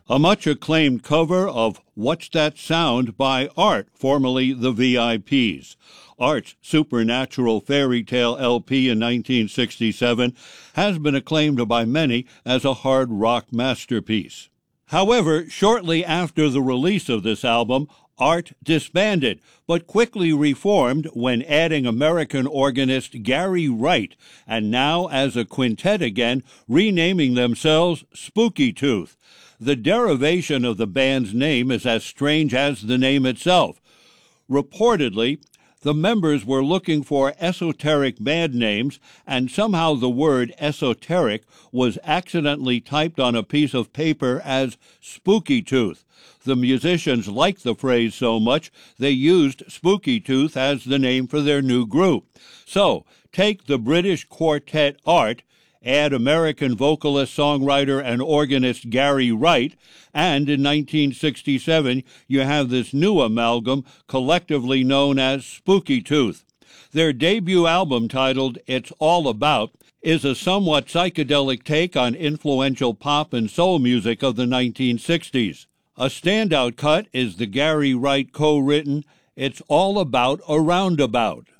A much-acclaimed cover of What's That Sound by Art, formerly the VIPs. Art's Supernatural Fairy Tale LP in 1967 has been acclaimed by many as a hard rock masterpiece. However, shortly after the release of this album, Art disbanded, but quickly reformed when adding American organist Gary Wright, and now as a quintet again, renaming themselves Spooky Tooth. The derivation of the band's name is as strange as the name itself. Reportedly, the members were looking for esoteric band names, and somehow the word esoteric was accidentally typed on a piece of paper as Spooky Tooth. The musicians liked the phrase so much, they used Spooky Tooth as the name for their new group. So, take the British quartet Art, add American vocalist, songwriter, and organist Gary Wright, and in 1967 you have this new amalgam collectively known as Spooky Tooth. Their debut album, titled It's All About, is a somewhat psychedelic take on influential pop and soul music of the 1960s. A standout cut is the Gary Wright co-written It's All About a Roundabout.